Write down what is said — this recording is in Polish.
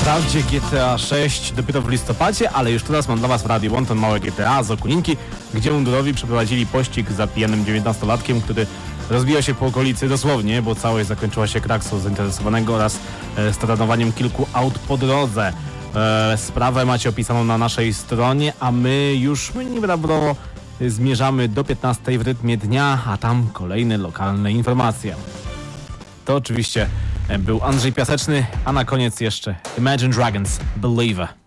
Wprawdzie GTA 6 dopiero w listopadzie, ale już teraz mam dla Was w Radiu Wonton małe GTA z Okuninki, gdzie mundurowi przeprowadzili pościg za pijanym 19-latkiem, który rozbijał się po okolicy dosłownie, bo całość zakończyła się kraksą zainteresowanego oraz staranowaniem kilku aut po drodze. Sprawę macie opisaną na naszej stronie, a my już nieprawdopodobnie zmierzamy do 15 w rytmie dnia, a tam kolejne lokalne informacje. To oczywiście był Andrzej Piaseczny, a na koniec jeszcze Imagine Dragons, Believer.